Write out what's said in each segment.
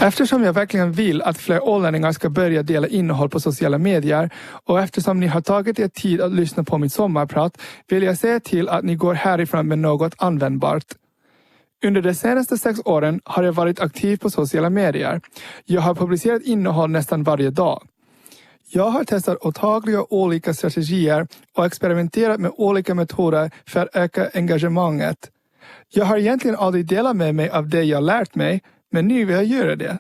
Eftersom jag verkligen vill att fler ålänningar ska börja dela innehåll på sociala medier och eftersom ni har tagit er tid att lyssna på mitt sommarprat vill jag säga till att ni går härifrån med något användbart. Under de senaste 6 åren har jag varit aktiv på sociala medier. Jag har publicerat innehåll nästan varje dag. Jag har testat otaliga olika strategier och experimenterat med olika metoder för att öka engagemanget. Jag har egentligen aldrig delat med mig av det jag lärt mig, men nu vill jag göra det.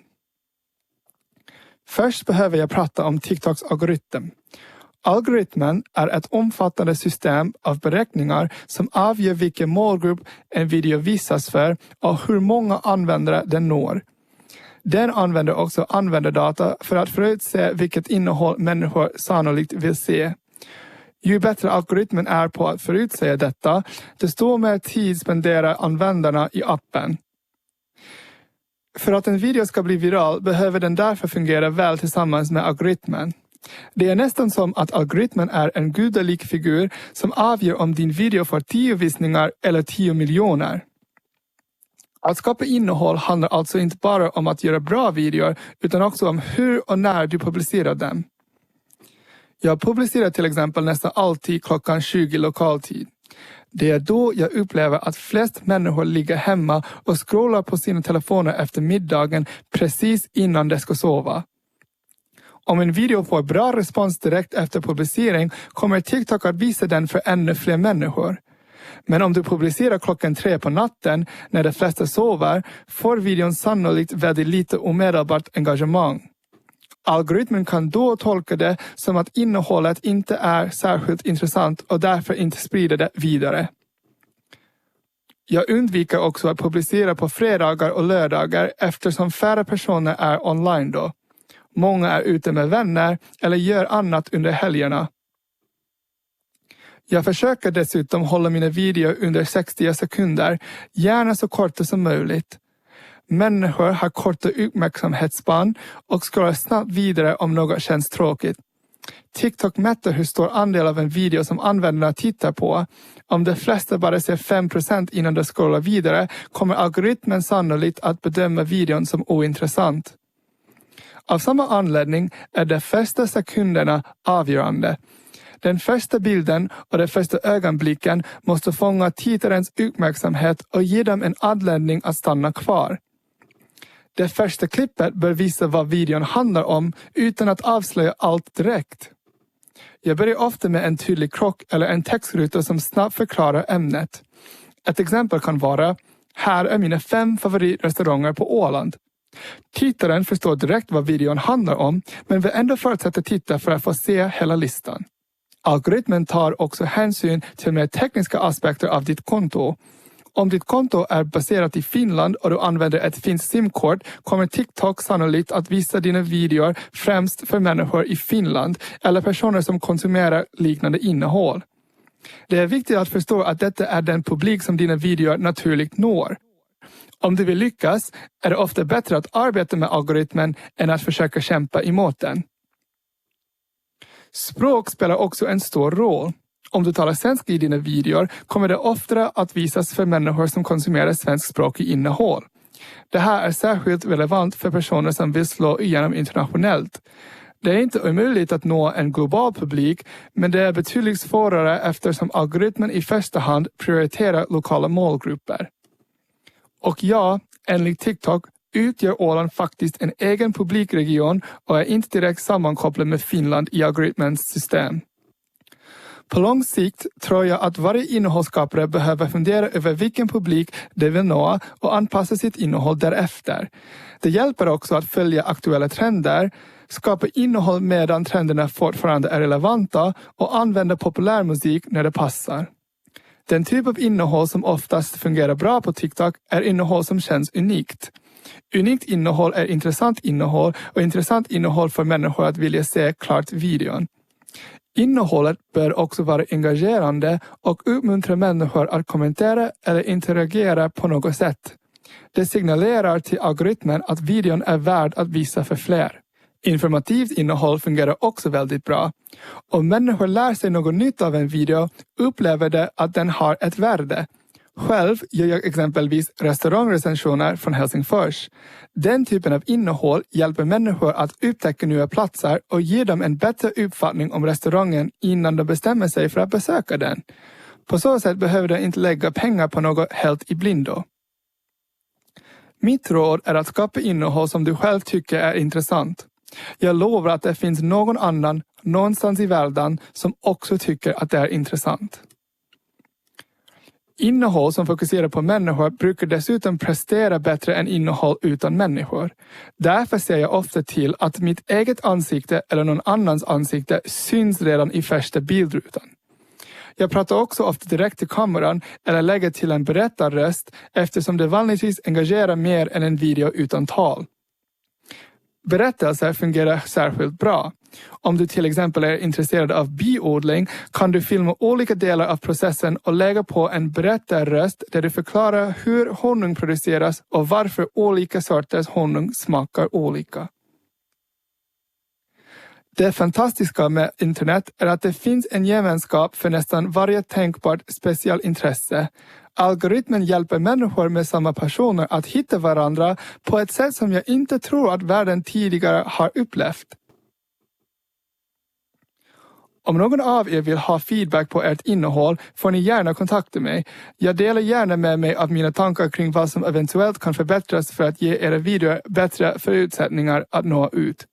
Först behöver jag prata om TikToks algoritm. Algoritmen är ett omfattande system av beräkningar som avgör vilken målgrupp en video visas för och hur många användare den når. Den använder också användardata för att förutse vilket innehåll människor sannolikt vill se. Ju bättre algoritmen är på att förutsäga detta, desto mer tid spenderar användarna i appen. För att en video ska bli viral behöver den därför fungera väl tillsammans med algoritmen. Det är nästan som att algoritmen är en gudalik figur som avgör om din video får 10 visningar eller 10 miljoner. Att skapa innehåll handlar alltså inte bara om att göra bra videor utan också om hur och när du publicerar dem. Jag publicerar till exempel nästan alltid klockan 20 lokaltid. Det är då jag upplever att flest människor ligger hemma och scrollar på sina telefoner efter middagen precis innan de ska sova. Om en video får bra respons direkt efter publicering kommer TikTok att visa den för ännu fler människor. Men om du publicerar klockan 3 på natten när de flesta sover får videon sannolikt väldigt lite omedelbart engagemang. Algoritmen kan då tolka det som att innehållet inte är särskilt intressant och därför inte sprider det vidare. Jag undviker också att publicera på fredagar och lördagar eftersom färre personer är online då. Många är ute med vänner eller gör annat under helgerna. Jag försöker dessutom hålla mina videor under 60 sekunder, gärna så korta som möjligt. Människor har korta uppmärksamhetsspann och scrollar snabbt vidare om något känns tråkigt. TikTok mäter hur stor andel av en video som användarna tittar på. Om de flesta bara ser 5% innan de scrollar vidare kommer algoritmen sannolikt att bedöma videon som ointressant. Av samma anledning är de första sekunderna avgörande. Den första bilden och de första ögonblicken måste fånga tittarens uppmärksamhet och ge dem en anledning att stanna kvar. Det första klippet bör visa vad videon handlar om utan att avslöja allt direkt. Jag börjar ofta med en tydlig krock eller en textruta som snabbt förklarar ämnet. Ett exempel kan vara: här är mina 5 favoritrestauranger på Åland. Tittaren förstår direkt vad videon handlar om men vill ändå fortsätta titta för att få se hela listan. Algoritmen tar också hänsyn till mer tekniska aspekter av ditt konto. Om ditt konto är baserat i Finland och du använder ett finskt simkort kommer TikTok sannolikt att visa dina videor främst för människor i Finland eller personer som konsumerar liknande innehåll. Det är viktigt att förstå att detta är den publik som dina videor naturligt når. Om du vill lyckas är det ofta bättre att arbeta med algoritmen än att försöka kämpa emot den. Språk spelar också en stor roll. Om du talar svenska i dina videor kommer det oftare att visas för människor som konsumerar svenskspråkig innehåll. Det här är särskilt relevant för personer som vill slå igenom internationellt. Det är inte omöjligt att nå en global publik, men det är betydligt svårare eftersom algoritmen i första hand prioriterar lokala målgrupper. Och ja, enligt TikTok utgör Åland faktiskt en egen publikregion och är inte direkt sammankopplad med Finland i algoritmens system. På lång sikt tror jag att varje innehållsskapare behöver fundera över vilken publik de vill nå och anpassa sitt innehåll därefter. Det hjälper också att följa aktuella trender, skapa innehåll medan trenderna fortfarande är relevanta och använda populärmusik när det passar. Den typ av innehåll som oftast fungerar bra på TikTok är innehåll som känns unikt. Unikt innehåll är intressant innehåll och intressant innehåll för människor att vilja se klart videon. Innehållet bör också vara engagerande och uppmuntra människor att kommentera eller interagera på något sätt. Det signalerar till algoritmen att videon är värd att visa för fler. Informativt innehåll fungerar också väldigt bra. Om människor lär sig något nytt av en video upplever de att den har ett värde. Själv gör jag exempelvis restaurangrecensioner från Helsingfors. Den typen av innehåll hjälper människor att upptäcka nya platser och ger dem en bättre uppfattning om restaurangen innan de bestämmer sig för att besöka den. På så sätt behöver de inte lägga pengar på något helt i blindo. Mitt råd är att skapa innehåll som du själv tycker är intressant. Jag lovar att det finns någon annan någonstans i världen som också tycker att det är intressant. Innehåll som fokuserar på människor brukar dessutom prestera bättre än innehåll utan människor. Därför ser jag ofta till att mitt eget ansikte eller någon annans ansikte syns redan i första bildrutan. Jag pratar också ofta direkt till kameran eller lägger till en berättarröst eftersom det vanligtvis engagerar mer än en video utan tal. Berättelser fungerar särskilt bra. Om du till exempel är intresserad av biodling kan du filma olika delar av processen och lägga på en berättarröst där du förklarar hur honung produceras och varför olika sorters honung smakar olika. Det fantastiska med internet är att det finns en gemenskap för nästan varje tänkbart specialintresse. Algoritmen hjälper människor med samma personer att hitta varandra på ett sätt som jag inte tror att världen tidigare har upplevt. Om någon av er vill ha feedback på ert innehåll får ni gärna kontakta mig. Jag delar gärna med mig av mina tankar kring vad som eventuellt kan förbättras för att ge era videor bättre förutsättningar att nå ut.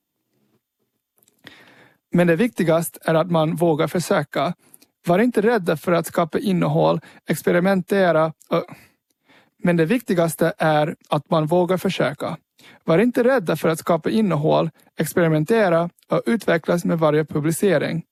Men det viktigaste är att man vågar försöka. Var inte rädda för att skapa innehåll, experimentera. Men det viktigaste är att man vågar försöka. Var inte rädda för att skapa innehåll, experimentera och utvecklas med varje publicering.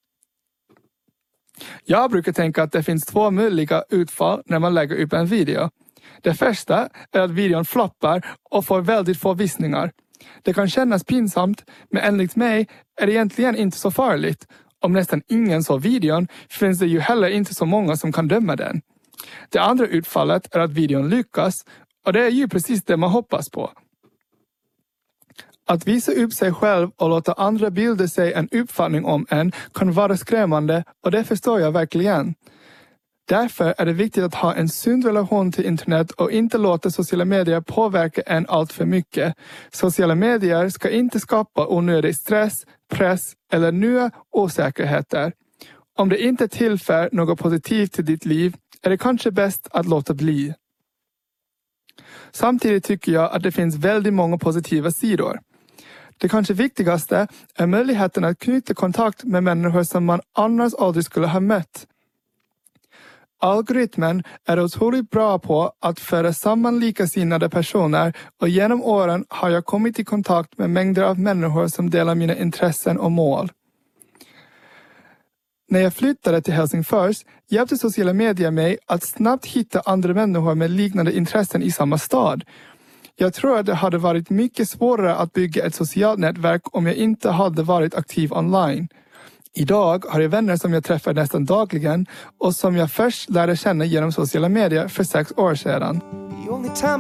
Jag brukar tänka att det finns 2 möjliga utfall när man lägger upp en video. Det första är att videon floppar och får väldigt få visningar. Det kan kännas pinsamt, men enligt mig är det egentligen inte så farligt. Om nästan ingen såg videon finns det ju heller inte så många som kan döma den. Det andra utfallet är att videon lyckas och det är ju precis det man hoppas på. Att visa upp sig själv och låta andra bilda sig en uppfattning om en kan vara skrämmande och det förstår jag verkligen. Därför är det viktigt att ha en sund relation till internet och inte låta sociala medier påverka en allt för mycket. Sociala medier ska inte skapa onödig stress, press eller nya osäkerheter. Om det inte tillför något positivt till ditt liv är det kanske bäst att låta bli. Samtidigt tycker jag att det finns väldigt många positiva sidor. Det kanske viktigaste är möjligheten att knyta kontakt med människor som man annars aldrig skulle ha mött. Algoritmen är otroligt bra på att föra samman likasinnade personer och genom åren har jag kommit i kontakt med mängder av människor som delar mina intressen och mål. När jag flyttade till Helsingfors hjälpte sociala medier mig att snabbt hitta andra människor med liknande intressen i samma stad. Jag tror att det hade varit mycket svårare att bygga ett socialt nätverk om jag inte hade varit aktiv online. Idag har jag vänner som jag träffar nästan dagligen och som jag först lärde känna genom sociala medier för 6 år sedan.